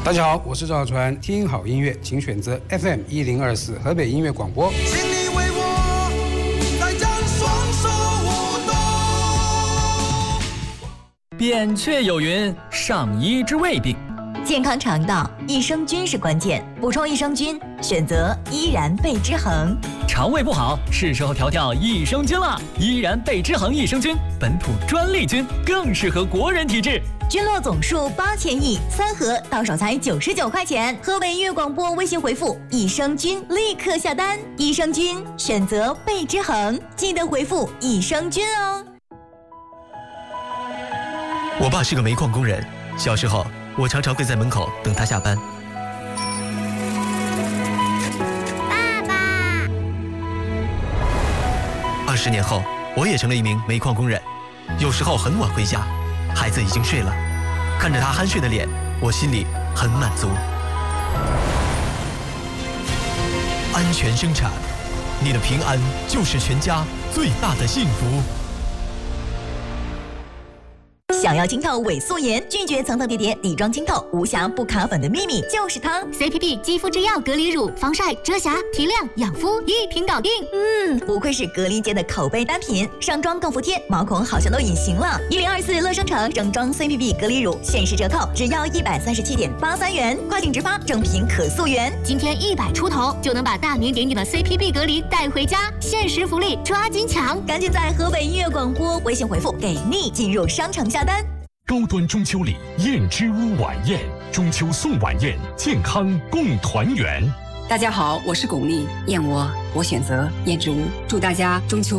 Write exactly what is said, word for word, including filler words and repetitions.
大家好，我是赵传，听好音乐，请选择 F M 一零二四河北音乐广播。 请你为我再将双手舞动。 扁鹊有云：上医治未病。 健康肠道，益生菌是关键，补充益生菌，选择依然贝之恒。 肠胃不好，是时候调调益生菌了。依然贝之恒益生菌，本土专利菌，更适合国人体质。 菌落总数八千亿，三盒到手才九十九块钱。河北音乐广播微信回复益生菌，立刻下单。益生菌选择贝之恒，记得回复益生菌哦。 我爸是个煤矿工人，小时候我常常跪在门口等他下班。 爸爸。 二十年后，我也成了一名煤矿工人，有时候很晚回家，孩子已经睡了，看着他酣睡的脸，我心里很满足。安全生产，你的平安就是全家最大的幸福。 想要清透伪素颜，拒绝层层叠叠底妆清透，无瑕不卡粉的秘密就是它 C P P 肌肤之钥隔离乳，防晒、遮瑕、提亮、养肤一瓶搞定。 嗯，不愧是隔离界的口碑单品，上妆更服帖，毛孔好像都隐形了。一零二四乐生城整装 C P P 隔离乳限时折扣，只要一百三十七点八三元，跨境直发，正品可溯源。 今天一百出头就能把大名鼎鼎的 C P P 隔离带回家，限时福利抓紧抢！ 赶紧在河北音乐广播微信回复给力，进入商城下单。 高端中秋礼，燕之屋晚宴，中秋送晚宴，健康共团圆。 大家好，我是巩俐，燕窝我选择燕之屋，祝大家中秋